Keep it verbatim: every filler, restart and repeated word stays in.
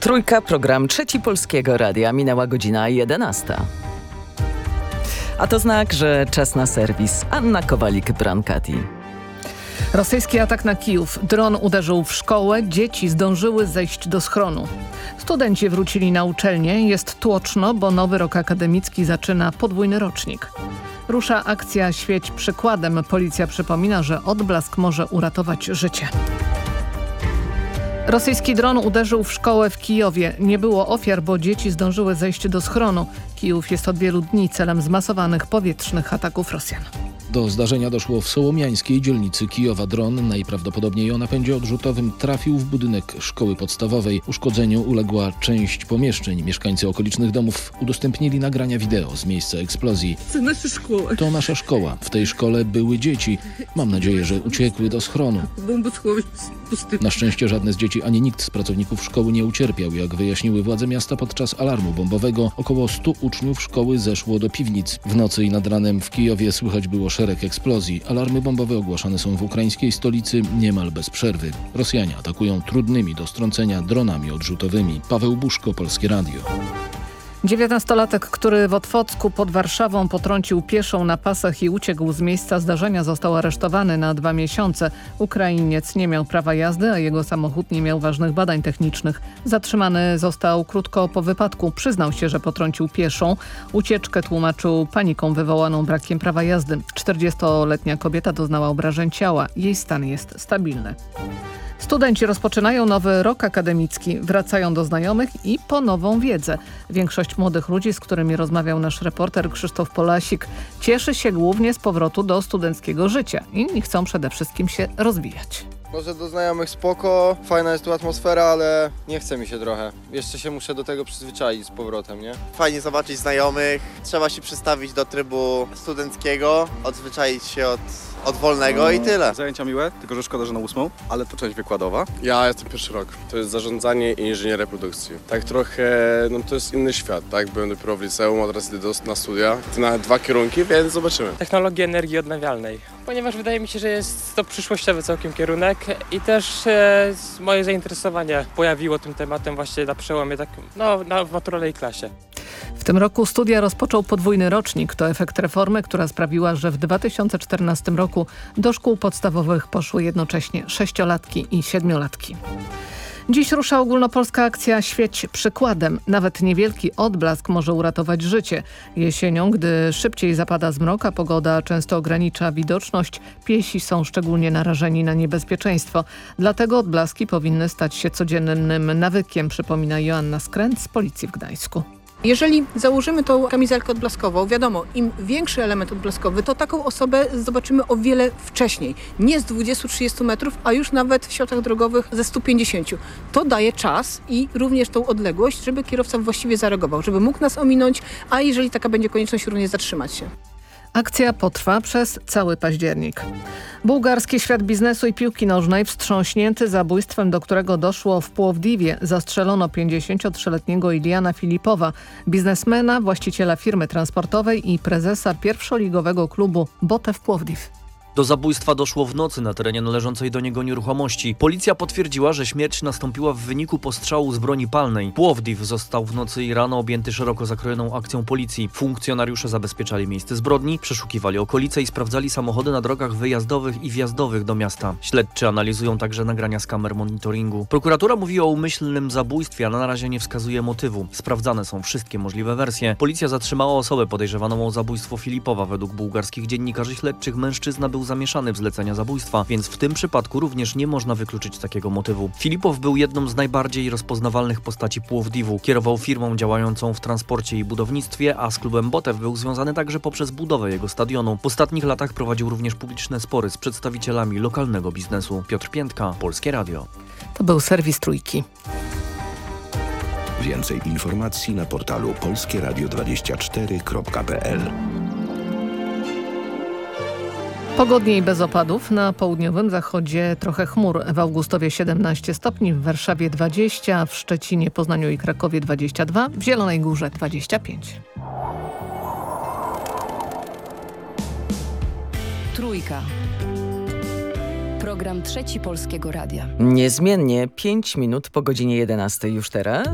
Trójka, program Trzeci Polskiego Radia. Minęła godzina jedenasta. A to znak, że czas na serwis. Anna Kowalik-Brankati. Rosyjski atak na Kijów. Dron uderzył w szkołę, dzieci zdążyły zejść do schronu. Studenci wrócili na uczelnię. Jest tłoczno, bo nowy rok akademicki zaczyna podwójny rocznik. Rusza akcja Świeć przykładem. Policja przypomina, że odblask może uratować życie. Rosyjski dron uderzył w szkołę w Kijowie. Nie było ofiar, bo dzieci zdążyły zejść do schronu. Kijów jest od wielu dni celem zmasowanych powietrznych ataków Rosjan. Do zdarzenia doszło w sołomiańskiej dzielnicy Kijowa. Dron, najprawdopodobniej o napędzie odrzutowym, trafił w budynek szkoły podstawowej. Uszkodzeniu uległa część pomieszczeń. Mieszkańcy okolicznych domów udostępnili nagrania wideo z miejsca eksplozji. To nasza szkoła. To nasza szkoła. W tej szkole były dzieci. Mam nadzieję, że uciekły do schronu. Na szczęście żadne z dzieci ani nikt z pracowników szkoły nie ucierpiał. Jak wyjaśniły władze miasta, podczas alarmu bombowego około stu uczniów szkoły zeszło do piwnic. W nocy i nad ranem w Kijowie słychać było szereg eksplozji. Alarmy bombowe ogłaszane są w ukraińskiej stolicy niemal bez przerwy. Rosjanie atakują trudnymi do strącenia dronami odrzutowymi. Paweł Buszko, Polskie Radio. dziewiętnastolatek, który w Otwocku pod Warszawą potrącił pieszą na pasach i uciekł z miejsca zdarzenia, został aresztowany na dwa miesiące. Ukrainiec nie miał prawa jazdy, a jego samochód nie miał ważnych badań technicznych. Zatrzymany został krótko po wypadku. Przyznał się, że potrącił pieszą. Ucieczkę tłumaczył paniką wywołaną brakiem prawa jazdy. czterdziestoletnia kobieta doznała obrażeń ciała. Jej stan jest stabilny. Studenci rozpoczynają nowy rok akademicki, wracają do znajomych i po nową wiedzę. Większość młodych ludzi, z którymi rozmawiał nasz reporter Krzysztof Polasik, cieszy się głównie z powrotu do studenckiego życia. Inni chcą przede wszystkim się rozwijać. Może do znajomych spoko, fajna jest tu atmosfera, ale nie chce mi się trochę. Jeszcze się muszę do tego przyzwyczaić z powrotem, nie? Fajnie zobaczyć znajomych, trzeba się przestawić do trybu studenckiego, odzwyczaić się od, od wolnego i tyle. Zajęcia miłe, tylko że szkoda, że na ósmą, ale to część wykładowa. Ja jestem pierwszy rok. To jest zarządzanie i inżynieria produkcji. Tak trochę, no to jest inny świat, tak? Byłem dopiero w liceum, a teraz idę na studia. To nawet dwa kierunki, więc zobaczymy. Technologia energii odnawialnej, ponieważ wydaje mi się, że jest to przyszłościowy całkiem kierunek i też e, moje zainteresowanie pojawiło tym tematem właśnie na przełomie tak, no, na, w maturalnej klasie. W tym roku studia rozpoczął podwójny rocznik. To efekt reformy, która sprawiła, że w dwa tysiące czternastym roku do szkół podstawowych poszły jednocześnie sześciolatki i siedmiolatki. Dziś rusza ogólnopolska akcja Świeć przykładem. Nawet niewielki odblask może uratować życie. Jesienią, gdy szybciej zapada zmrok, a pogoda często ogranicza widoczność, piesi są szczególnie narażeni na niebezpieczeństwo. Dlatego odblaski powinny stać się codziennym nawykiem, przypomina Joanna Skręt z Policji w Gdańsku. Jeżeli założymy tą kamizelkę odblaskową, wiadomo, im większy element odblaskowy, to taką osobę zobaczymy o wiele wcześniej. Nie z dwudziestu trzydziestu metrów, a już nawet w światłach drogowych ze stu pięćdziesięciu. To daje czas i również tą odległość, żeby kierowca właściwie zareagował, żeby mógł nas ominąć, a jeżeli taka będzie konieczność, również zatrzymać się. Akcja potrwa przez cały październik. Bułgarski świat biznesu i piłki nożnej wstrząśnięty zabójstwem, do którego doszło w Płowdiwie. Zastrzelono pięćdziesięciotrzyletniego Iliana Filipowa, biznesmena, właściciela firmy transportowej i prezesa pierwszoligowego klubu Botew Płowdiw. Do zabójstwa doszło w nocy na terenie należącej do niego nieruchomości. Policja potwierdziła, że śmierć nastąpiła w wyniku postrzału z broni palnej. Płowdiw został w nocy i rano objęty szeroko zakrojoną akcją policji. Funkcjonariusze zabezpieczali miejsce zbrodni, przeszukiwali okolice i sprawdzali samochody na drogach wyjazdowych i wjazdowych do miasta. Śledczy analizują także nagrania z kamer monitoringu. Prokuratura mówi o umyślnym zabójstwie, a na razie nie wskazuje motywu. Sprawdzane są wszystkie możliwe wersje. Policja zatrzymała osobę podejrzewaną o zabójstwo Filipowa. Według bułgarskich dziennikarzy śledczych mężczyzna był zamieszany w zlecenia zabójstwa, więc w tym przypadku również nie można wykluczyć takiego motywu. Filipow był jedną z najbardziej rozpoznawalnych postaci Płowdiwu. Kierował firmą działającą w transporcie i budownictwie, a z klubem Botew był związany także poprzez budowę jego stadionu. W ostatnich latach prowadził również publiczne spory z przedstawicielami lokalnego biznesu. Piotr Piętka, Polskie Radio. To był serwis Trójki. Więcej informacji na portalu polskie radio dwadzieścia cztery kropka p l. Pogodnie i bez opadów. Na południowym zachodzie trochę chmur. W Augustowie siedemnaście stopni, w Warszawie dwadzieścia, w Szczecinie, Poznaniu i Krakowie dwadzieścia dwa, w Zielonej Górze dwadzieścia pięć. Trójka. Program Trzeci Polskiego Radia. Niezmiennie pięć minut po godzinie jedenastej już teraz.